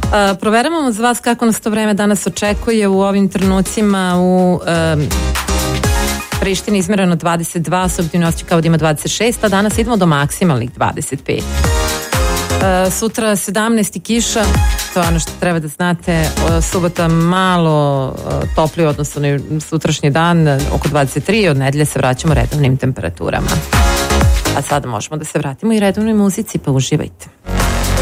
Proveravamo za vas kako nas to vreme danas očekuje u ovim trenucima u Prištini izmereno 22, subjektivni osjećaj kao da ima 26, a danas idemo do maksimalnih 25. Sutra 17 i kiša, to je ono što treba da znate. Subota malo toplije odnosno na sutrašnji dan, oko 23, od nedelje se vraćamo redovnim temperaturama. A sada možemo da se vratimo i redovnoj muzici, pa uživajte.